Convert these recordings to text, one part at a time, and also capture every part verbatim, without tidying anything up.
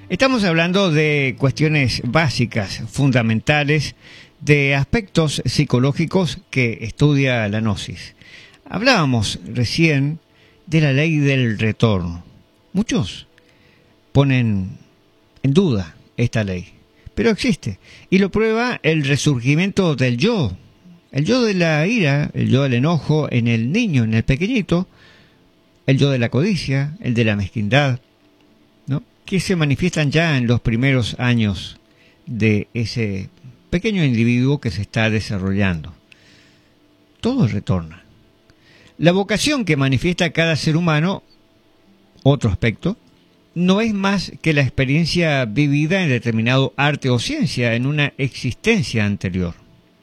Estamos hablando de cuestiones básicas, fundamentales, de aspectos psicológicos que estudia la gnosis. Hablábamos recién de la ley del retorno. Muchos ponen en duda esta ley, pero existe. Y lo prueba el resurgimiento del yo. El yo de la ira, el yo del enojo en el niño, en el pequeñito, el yo de la codicia, el de la mezquindad, ¿no? Que se manifiestan ya en los primeros años de ese pequeño individuo que se está desarrollando. Todo retorna. La vocación que manifiesta cada ser humano, otro aspecto, no es más que la experiencia vivida en determinado arte o ciencia en una existencia anterior.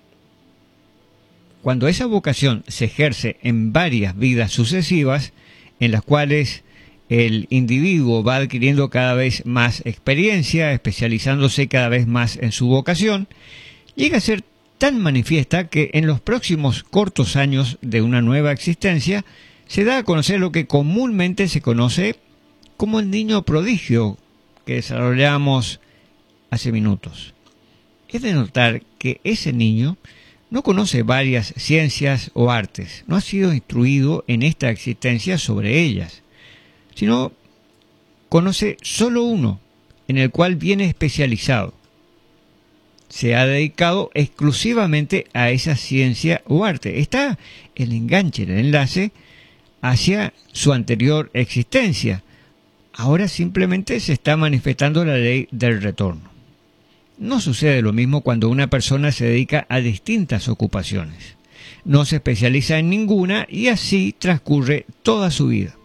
Cuando esa vocación se ejerce en varias vidas sucesivas, en las cuales el individuo va adquiriendo cada vez más experiencia, especializándose cada vez más en su vocación, llega a ser tan manifiesta que en los próximos cortos años de una nueva existencia se da a conocer lo que comúnmente se conoce como el niño prodigio que desarrollamos hace minutos. Es de notar que ese niño no conoce varias ciencias o artes, no ha sido instruido en esta existencia sobre ellas, sino conoce solo uno, en el cual viene especializado. Se ha dedicado exclusivamente a esa ciencia o arte. Está el enganche, el enlace hacia su anterior existencia. Ahora simplemente se está manifestando la ley del retorno. No sucede lo mismo cuando una persona se dedica a distintas ocupaciones. No se especializa en ninguna y así transcurre toda su vida.